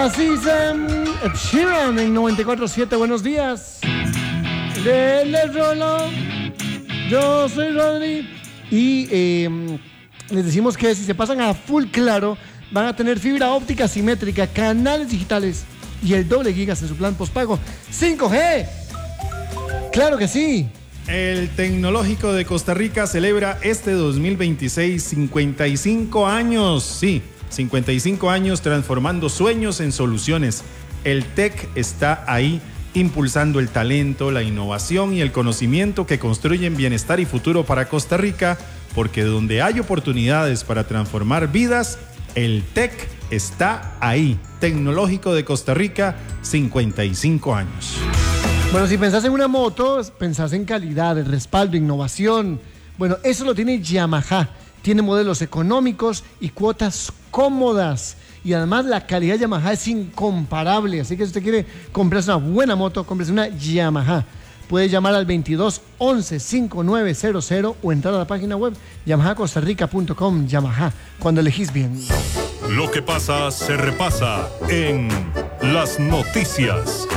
Así es, Ed Sheeran en 94.7. Buenos días. Les Rolo. Yo soy Rodri. Y les decimos que si se pasan a full claro, van a tener fibra óptica simétrica, canales digitales y el doble gigas en su plan postpago. 5G. Claro que sí. El Tecnológico de Costa Rica celebra este 2026 55 años. Sí, 55 años transformando sueños en soluciones. El TEC está ahí impulsando el talento, la innovación y el conocimiento que construyen bienestar y futuro para Costa Rica, porque donde hay oportunidades para transformar vidas, el TEC está ahí. Tecnológico de Costa Rica, 55 años. Bueno, si pensás en una moto, pensás en calidad, el respaldo, innovación. Bueno, eso lo tiene Yamaha. Tiene modelos económicos y cuotas cómodas. Y además la calidad Yamaha es incomparable. Así que si usted quiere comprarse una buena moto, cómprese una Yamaha. Puede llamar al 22 11 5900 o entrar a la página web yamahacostarrica.com. Yamaha, cuando elegís bien. Lo que pasa se repasa en las noticias.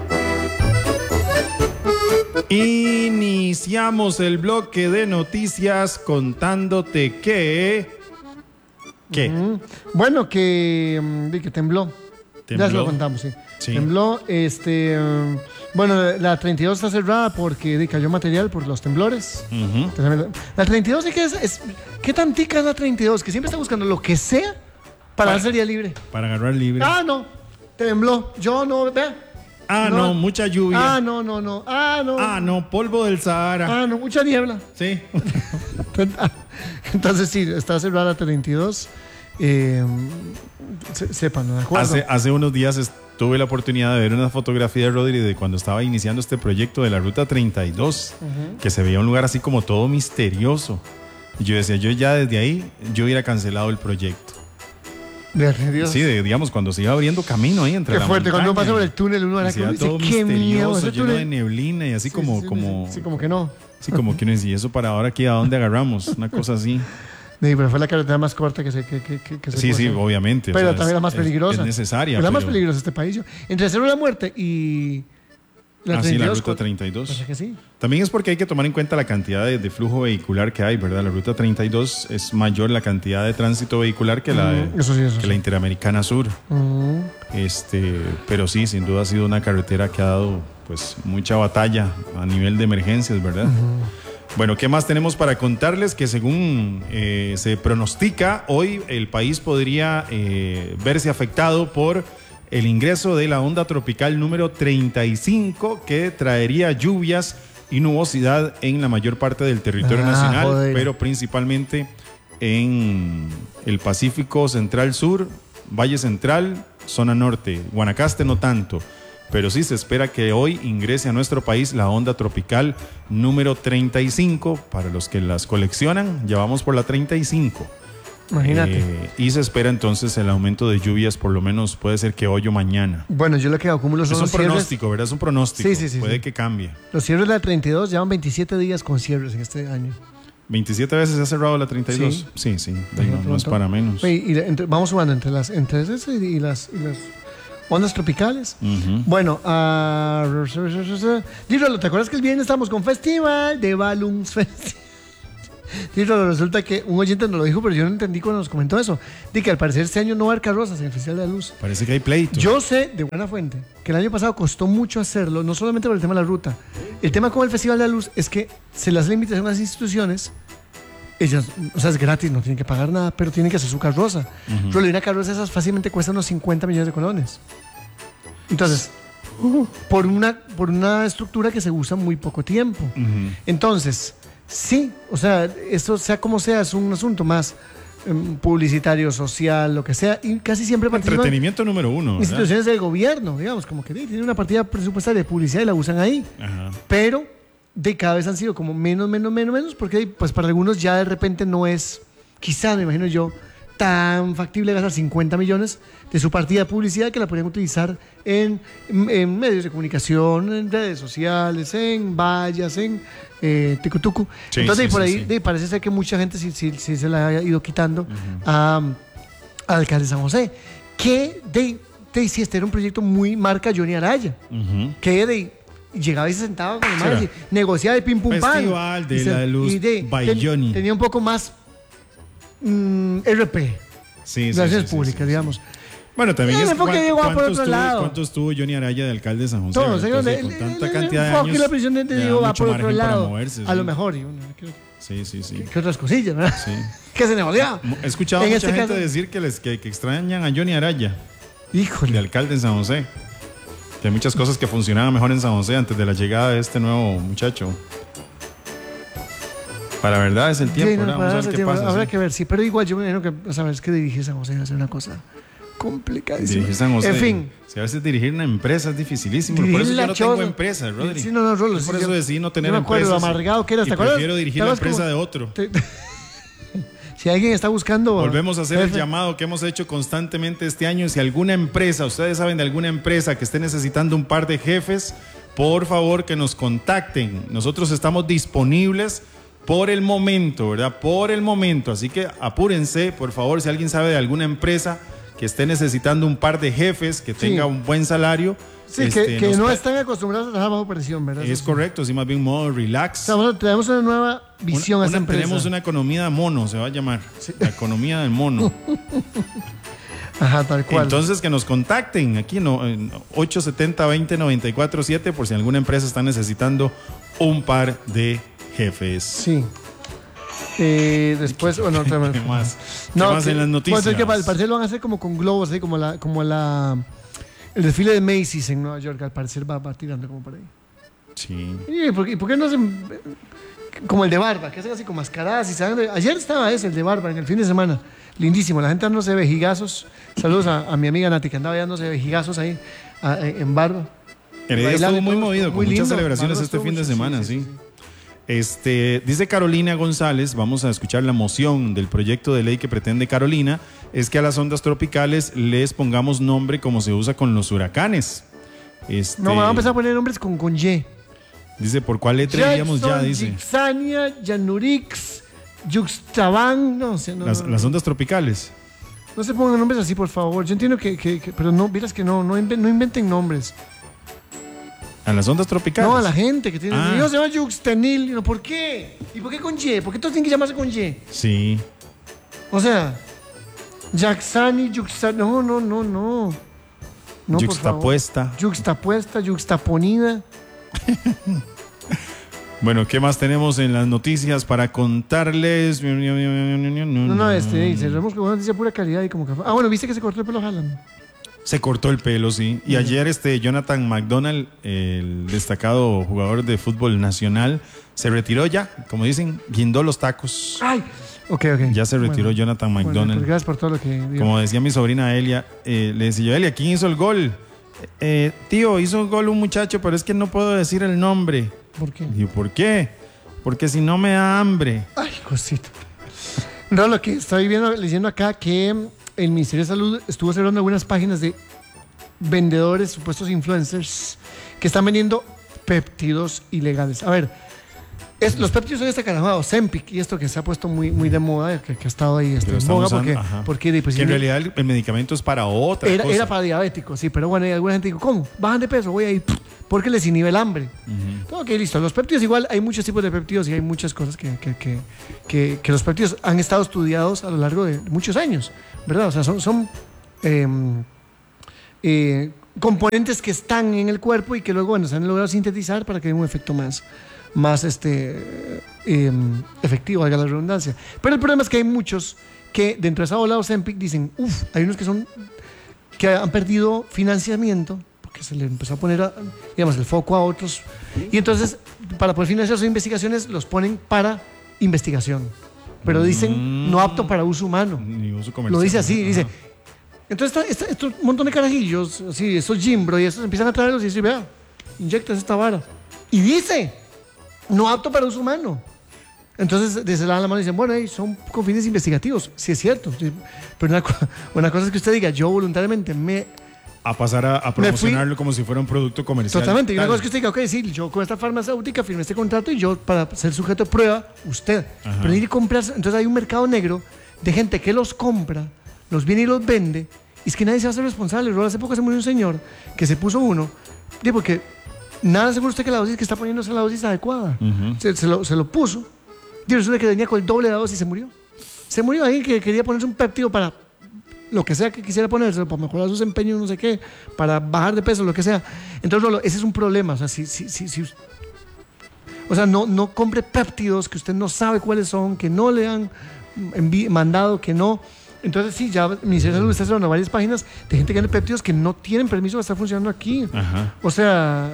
Iniciamos el bloque de noticias contándote que... ¿Qué? Bueno, que tembló. Ya se lo contamos, sí. Tembló, bueno, la 32 está cerrada porque cayó material por los temblores. La 32, ¿qué tan tica es la 32? Que siempre está buscando lo que sea para dar salida libre. Para agarrar libre. Ah, no, tembló. Yo no, vea. Ah, no, mucha lluvia. Ah, no. Ah, no. Ah, no, polvo del Sahara. Ah, no, mucha niebla. Sí. Entonces sí, está cerrada la 32. Sepan, ¿no? ¿De acuerdo? Hace unos días tuve la oportunidad de ver una fotografía de Rodri de cuando estaba iniciando este proyecto de la Ruta 32, que se veía un lugar así como todo misterioso. Y yo decía, yo ya desde ahí, yo hubiera cancelado el proyecto. Dios. Sí, digamos, cuando se iba abriendo camino ahí entre qué la fuerte, montaña, cuando uno pasa por el túnel, uno era como dice, todo qué miedo, misterioso, lleno de neblina y así sí, como que no. Sí, como que uno decía, eso para ahora aquí, ¿a dónde agarramos? Una cosa así. Sí, pero fue la carretera más corta que se Sí, obviamente. Pero también la más peligrosa. Es necesaria. Pero la más peligrosa de este país. Entre Cerro de la Muerte y la 32. Sí, la Ruta 32. Pues es que sí. También es porque hay que tomar en cuenta la cantidad de flujo vehicular que hay, ¿verdad? La Ruta 32 es mayor la cantidad de tránsito vehicular que la Interamericana Sur. Pero sí, sin duda ha sido una carretera que ha dado pues mucha batalla a nivel de emergencias, ¿verdad? Bueno, ¿qué más tenemos para contarles? Que según se pronostica, hoy el país podría verse afectado por el ingreso de la onda tropical número 35, que traería lluvias y nubosidad en la mayor parte del territorio nacional, pero principalmente en el Pacífico Central Sur, Valle Central, zona norte. Guanacaste no tanto, pero sí se espera que hoy ingrese a nuestro país la onda tropical número 35. Para los que las coleccionan, ya vamos por la 35. Imagínate. Y se espera entonces el aumento de lluvias, por lo menos puede ser que hoy o mañana. Bueno, yo lo que acumulo son los cierres. Es un pronóstico, ¿verdad? Es un pronóstico. Sí. Puede que cambie. Los cierres de la 32 llevan 27 días con cierres en este año. 27 veces se ha cerrado la 32. Sí. No es para menos. Vamos sumando entre esas y las ondas tropicales. Bueno, Dígalo, ¿te acuerdas que el viernes estamos con Festival de Balloons Festival? Dígalo, resulta que un oyente nos lo dijo, pero yo no entendí cuando nos comentó eso. De que al parecer este año no va a haber carrozas en el Festival de la Luz. Parece que hay pleito. Yo sé de buena fuente que el año pasado costó mucho hacerlo, no solamente por el tema de la ruta. El tema con el Festival de la Luz es que se las limita a las instituciones. Ellas, o sea, es gratis, no tienen que pagar nada, pero tienen que hacer su carroza. Pero una carroza esas fácilmente cuesta unos 50 millones de colones. Entonces, por una estructura que se usa muy poco tiempo. Entonces, sí, o sea, esto sea como sea, es un asunto más publicitario, social, lo que sea, y casi siempre participan entretenimiento número uno, ¿verdad? Instituciones del gobierno, digamos, como que tienen una partida presupuestaria de publicidad y la usan ahí. Pero de cada vez han sido como menos, porque pues para algunos ya de repente no es, quizás me imagino yo, tan factible gastar 50 millones de su partida de publicidad que la podrían utilizar en medios de comunicación, en redes sociales, en vallas, en ticutucu. Sí, entonces, por ahí parece ser que mucha gente sí se la ha ido quitando al alcalde de San José, que sí, este era un proyecto muy marca Johnny Araya. Que llegaba y se sentaba con el man y negociaba de pim pum pan. Festival de la Luz by Johnny. Tenía un poco más RP. Relaciones públicas, digamos. Bueno, también es ¿cuánto estuvo Johnny Araya de alcalde de San José? Todos, con tanta cantidad de años. La prisión de digo, va por otro lado. Moverse, a lo mejor. Sí. ¿Qué otras cosillas, verdad? Sí. Que se negociaba. He escuchado a mucha gente decir que extrañan a Johnny Araya. Híjole. De alcalde en San José. Que hay muchas cosas que funcionaban mejor en San José antes de la llegada de este nuevo muchacho. Para verdad es el tiempo, sí, vamos a ver qué pasa. Habrá que ver, sí, pero igual yo me imagino que, sabes que dirigir San José va a ser una cosa complicadísima. Dirigir San José. En fin. Si a veces dirigir una empresa es dificilísimo. Por eso yo no tengo empresa, Rodri. Sí, no, Rolo. Por eso decidí no tener empresa. Yo me acuerdo lo amargado que era. Y prefiero dirigir la empresa de otro. Si alguien está buscando... Volvemos a hacer el llamado que hemos hecho constantemente este año. Si alguna empresa, ustedes saben de alguna empresa que esté necesitando un par de jefes, por favor que nos contacten. Nosotros estamos disponibles por el momento, ¿verdad? Por el momento. Así que apúrense, por favor, si alguien sabe de alguna empresa que esté necesitando un par de jefes, que tenga un buen salario. Sí, que no están acostumbrados a trabajar bajo presión, ¿verdad? Es correcto, sí, más bien modo relax. O sea, tenemos una nueva visión a esa empresa. Tenemos una economía de mono, se va a llamar. Sí. La economía del mono. Ajá, tal cual. Entonces, que nos contacten aquí en 870-2094-7 por si alguna empresa está necesitando un par de jefes. Sí. Después, bueno, otra vez. ¿Qué más? ¿Qué más en las noticias? Pues es que al parecer lo van a hacer como con globos, así como el desfile de Macy's en Nueva York, al parecer va tirando como por ahí. Sí. ¿Y por qué no hacen como el de barba, que hacen así con mascaradas y salen ayer estaba ese, el de barba, en el fin de semana. Lindísimo, la gente dándose vejigazos. Saludos a mi amiga Nati, que andaba dándose vejigazos ahí en barba. El día estuvo muy movido, con muchas celebraciones este fin de semana, sí. Dice Carolina González, vamos a escuchar la moción del proyecto de ley que pretende Carolina, es que a las ondas tropicales les pongamos nombre como se usa con los huracanes. No, vamos a empezar a poner nombres con Y. Dice, ¿por cuál letra iríamos ya? Dice. Yixania, Yanurix, Yuxtaban, no sé. Las ondas tropicales. No se pongan nombres así, por favor. Yo entiendo pero no, miras que no inventen nombres. ¿A las ondas tropicales? No, a la gente que tiene... Se llama Yuxtenil. ¿Por qué? ¿Y por qué con Y? ¿Por qué todos tienen que llamarse con Y? Sí. O sea, Yaxani, Yuxtan... No, yuxtapuesta. Yuxtapuesta, yuxtaponida. Bueno, ¿qué más tenemos en las noticias para contarles? Cerramos con una noticia pura calidad y como que... bueno, ¿viste que se cortó el pelo Haaland? Se cortó el pelo, sí. Y ayer Jonathan McDonald, el destacado jugador de fútbol nacional, se retiró ya, como dicen, guindó los tacos. ¡Ay! Ok. Ya se retiró Jonathan McDonald. Pues gracias por todo lo que dio. Como decía mi sobrina Elia, le decía yo, Elia, ¿quién hizo el gol? Tío, hizo el gol un muchacho, pero es que no puedo decir el nombre. ¿Por qué? Digo, ¿por qué? Porque si no me da hambre. Ay, cosita. No, lo que estoy leyendo acá que el Ministerio de Salud estuvo cerrando algunas páginas de vendedores, supuestos influencers, que están vendiendo péptidos ilegales. A ver, los péptidos son carajada, Ozempic, y esto que se ha puesto muy de moda, que ha estado ahí en boga, porque pues, que en realidad el medicamento es para otra cosa. Era para diabéticos, sí, pero bueno, hay alguna gente dijo, ¿cómo? Bajan de peso, voy a ir, porque les inhibe el hambre. Ok, listo. Los péptidos igual, hay muchos tipos de péptidos y hay muchas cosas que los péptidos han estado estudiados a lo largo de muchos años, ¿verdad? O sea, son componentes que están en el cuerpo y que luego, se han logrado sintetizar para que dé un efecto más efectivo, valga la redundancia. Pero el problema es que hay muchos que dentro de esa ola Ozempic dicen, hay unos que han perdido financiamiento porque se le empezó a poner el foco a otros, y entonces para poder financiar sus investigaciones los ponen para investigación, pero dicen no apto para uso humano. Ni uso comercial. Lo dice así, dice. Entonces estos montón de carajillos, así, estos Jimbro y estos empiezan a traerlos y dicen, vea, inyectas esta vara. Y dice, no apto para uso humano. Entonces se le dan la mano y dicen, bueno, son con fines investigativos. Sí, es cierto. Sí, pero una cosa es que usted diga, yo voluntariamente a pasar a promocionarlo como si fuera un producto comercial. Totalmente. Y una cosa es que usted diga, ok, sí, yo con esta farmacéutica firmé este contrato y yo para ser sujeto de prueba, usted. Ajá. Pero ir y comprarse, entonces hay un mercado negro de gente que los compra, los viene y los vende, es que nadie se va a hacer responsable. Rolo, hace poco se murió un señor que se puso uno, porque nada seguro usted que la dosis que está poniendo es la dosis adecuada. Se lo puso. Y resulta que venía con el doble de la dosis y se murió. Se murió alguien que quería ponerse un péptido para lo que sea que quisiera ponerse, para mejorar su desempeño, no sé qué, para bajar de peso, lo que sea. Entonces, Rolo, ese es un problema. O sea, o sea, no compre péptidos que usted no sabe cuáles son, que no le han mandado, que no. Entonces, sí, ya el Ministerio de Salud está haciendo varias páginas de gente que tiene péptidos que no tienen permiso de estar funcionando aquí. Ajá. O sea,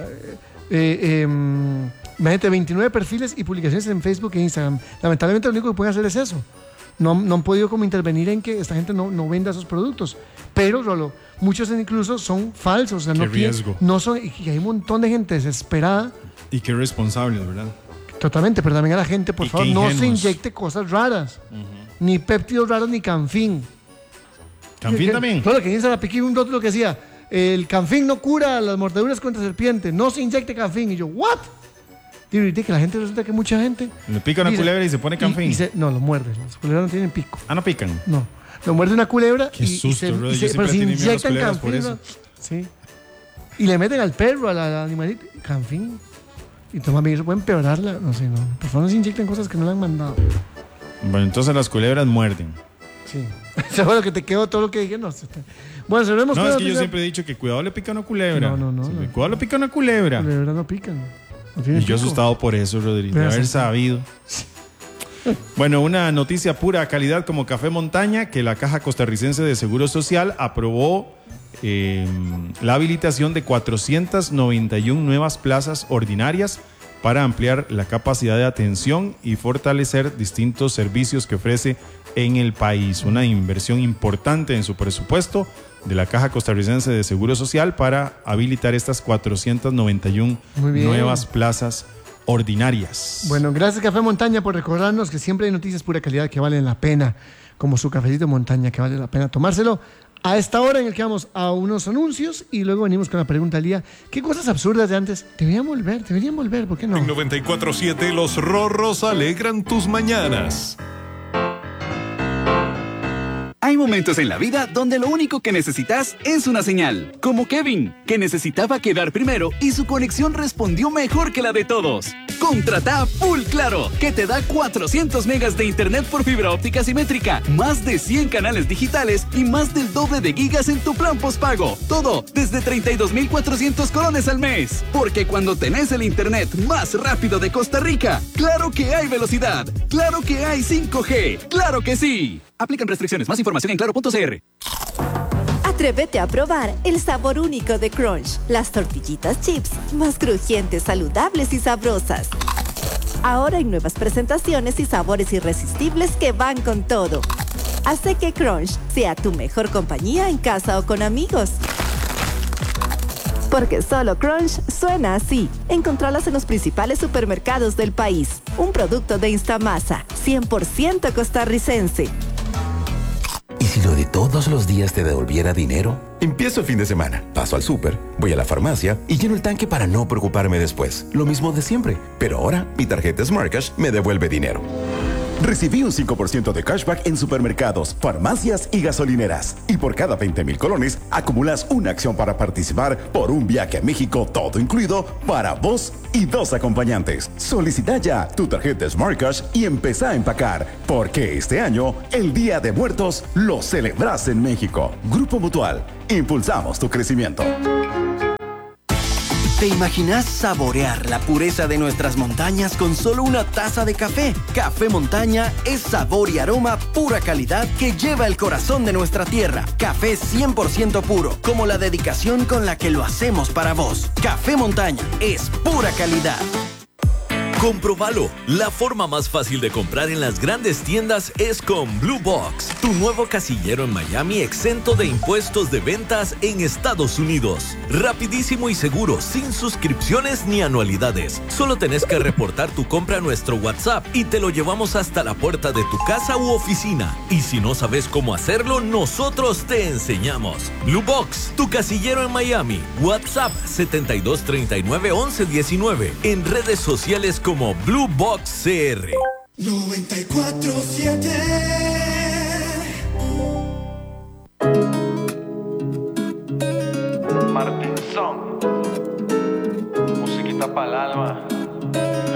imagínate, 29 perfiles y publicaciones en Facebook e Instagram. Lamentablemente, lo único que pueden hacer es eso. No han podido como intervenir en que esta gente no venda esos productos. Pero, Rolo, muchos incluso son falsos. O sea, qué riesgo. No son, y hay un montón de gente desesperada. Y qué responsables, ¿verdad? Totalmente, pero también a la gente, por favor, no se inyecte cosas raras. Ni péptidos raros, ni Canfin. ¿Canfin también? Claro, que dice la Piqui un otro que decía, el Canfin no cura las mordeduras contra serpiente, no se inyecte Canfin. Y yo, ¿what? Digo, que la gente resulta que mucha gente... Le pica una culebra y se pone Canfin. No, lo muerde. Las culebras no tienen pico. Ah, ¿no pican? No. Lo muerde una culebra Qué susto, pero se inyectan Canfin. Sí. Y le meten al perro, al animalito, Canfin. Y toma, eso puede empeorarla. No sé, no. Por favor, no se inyecten cosas que no le han mandado. Bueno, entonces las culebras muerden. Sí. Seguro que te quedó todo lo que dije. No, bueno, cerremos. No, es que yo siempre he dicho que cuidado le pica una culebra. No. Cuidado le pica una culebra. Las culebras no pican. Y yo asustado por eso, Rodrigo, de haber sabido. Bueno, una noticia pura calidad como Café Montaña, que la Caja Costarricense de Seguro Social aprobó la habilitación de 491 nuevas plazas ordinarias para ampliar la capacidad de atención y fortalecer distintos servicios que ofrece en el país. Una inversión importante en su presupuesto de la Caja Costarricense de Seguro Social para habilitar estas 491 nuevas plazas ordinarias. Bueno, gracias Café Montaña por recordarnos que siempre hay noticias pura calidad que valen la pena, como su cafecito Montaña, que vale la pena tomárselo. A esta hora en el que vamos a unos anuncios y luego venimos con la pregunta del día. ¿Qué cosas absurdas de antes deberían volver? ¿Por qué no? En 94.7 los Rorros alegran tus mañanas. Hay momentos en la vida donde lo único que necesitas es una señal. Como Kevin, que necesitaba quedar primero y su conexión respondió mejor que la de todos. Contrata Full Claro, que te da 400 megas de internet por fibra óptica simétrica, más de 100 canales digitales y más del doble de gigas en tu plan postpago. Todo desde 32,400 colones al mes. Porque cuando tenés el internet más rápido de Costa Rica, claro que hay velocidad, claro que hay 5G, claro que sí. Aplican restricciones. Más información en claro.cr. Atrévete a probar el sabor único de Crunch. Las tortillitas chips más crujientes, saludables y sabrosas. Ahora hay nuevas presentaciones y sabores irresistibles que van con todo. Hace que Crunch sea tu mejor compañía en casa o con amigos. Porque solo Crunch suena así. Encontralas en los principales supermercados del país. Un producto de Instamasa, 100% costarricense. ¿Y si lo de todos los días te devolviera dinero? Empiezo el fin de semana, paso al súper, voy a la farmacia y lleno el tanque para no preocuparme después. Lo mismo de siempre, pero ahora mi tarjeta Smart Cash me devuelve dinero. Recibí un 5% de cashback en supermercados, farmacias y gasolineras. Y por cada 20,000 colones, acumulas una acción para participar por un viaje a México, todo incluido, para vos y 2 acompañantes. Solicita ya tu tarjeta Smart Cash y empezá a empacar, porque este año, el Día de Muertos, lo celebras en México. Grupo Mutual, impulsamos tu crecimiento. ¿Te imaginas saborear la pureza de nuestras montañas con solo una taza de café? Café Montaña es sabor y aroma pura calidad que lleva el corazón de nuestra tierra. Café 100% puro, como la dedicación con la que lo hacemos para vos. Café Montaña es pura calidad. Comprobalo. La forma más fácil de comprar en las grandes tiendas es con Blue Box, tu nuevo casillero en Miami exento de impuestos de ventas en Estados Unidos. Rapidísimo y seguro, sin suscripciones ni anualidades. Solo tenés que reportar tu compra a nuestro WhatsApp y te lo llevamos hasta la puerta de tu casa u oficina. Y si no sabes cómo hacerlo, nosotros te enseñamos. Blue Box, tu casillero en Miami. WhatsApp 7239-1119. En redes sociales como Blue Box CR. 94.7 Martín Son, musiquita para el alma.